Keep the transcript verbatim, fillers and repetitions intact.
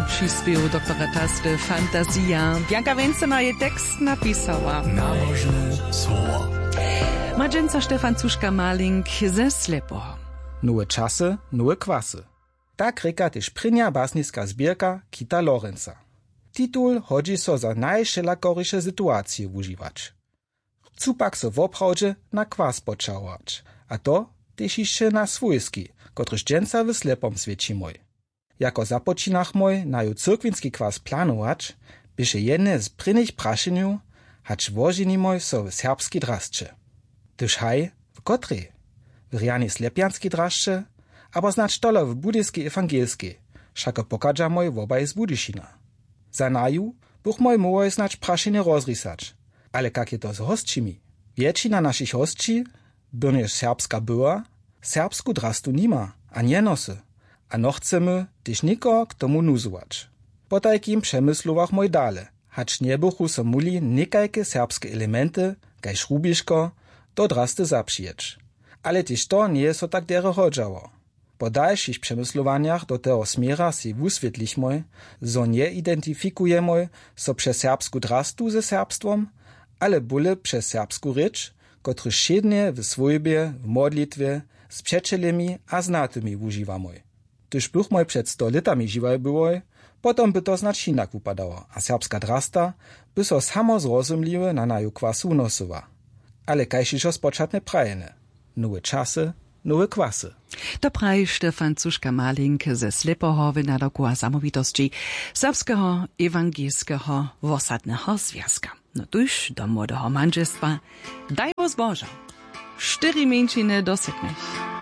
przyspieł doktora Tasty Fantazja. Bianka Więcema je tekst napisała. Nabożne słowo. Madżęca Stefan Cuszka-Maling ze Slepoho. Nowe czasy, nowe kwasy. Tak reka też prynia basnicka zbierka Kita Lorenza. Titul hodzi so za najszelakorysze sytuacje używać. Chcą pak so w oprawdzie na kwas poczałać, a to też jeszcze na swójski, kotryż dżęca w Slepom świeci mój. Jako zapoczynach mój na ju cyrkwinski kwas planować, bysze jedne z prynych praszeniu, hacz wożeni mój so w serbski draszcze. Tyż haj, w kotrej? W rianie slepianski draszcze, abo znacz tole w budyjskiej ewangelskiej, szako pokadża mój w obaj z Budyšina. Za naju buch mój mój znacz praszenie rozrysać, ale jak je to z hostčimi? Wiecina naszych hostči, byrniesz serbska była, serbsku drastu nima, a nie nosy, a no chcemy też niko k tomu nuzować. Po takim przemysłowach mój dale, hacz nie buchu so muli nikajke serbskie elementy, kaj szrubiszko, do drasty zapřijeć. Ale też to nie jest so tak dere hodżało. Po dalszych przemysłowaniach do tego smiera si wuswietlichmoj, zo nie identyfikujemoj so przez serbsku drastu ze serbstwom, ale bóle przez serbsku rycz, kotry szednie w swojbie, w modlitwie, z przeczelemi a znatymi używamoj. Tyż bych moj przed sto litami živaj byłoj, potom by to znać inak upadało, a serbska drasta by so samo zrozumliwe na naju kwasu nosowa. Ale kajšišo spočatne prajene. Nowe czasy, nowe kwasy. To praje Stefan Cuszka-Maling ze Slepoho na roku a samovitosti Serbskiego Ewangelskiego Wosadnego Związka. No tuż do młodego mężestwa daj Boż Boża. Cztery mięciny do siedmich.